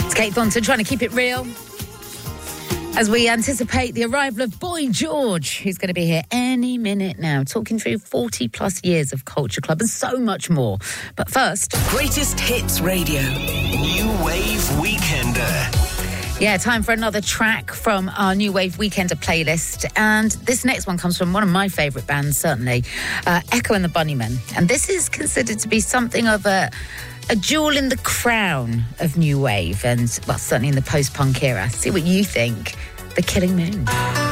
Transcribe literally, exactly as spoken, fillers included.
Kate Thornton trying to keep it real as we anticipate the arrival of Boy George, who's going to be here any minute now, talking through forty plus years of Culture Club and so much more. But first, Greatest Hits Radio, New Wave Weekender. Yeah, time for another track from our New Wave Weekender playlist. And this next one comes from one of my favourite bands, certainly, uh, Echo and the Bunnymen. And this is considered to be something of a... a jewel in the crown of new wave and, well, certainly in the post-punk era. See what you think. The Killing Moon.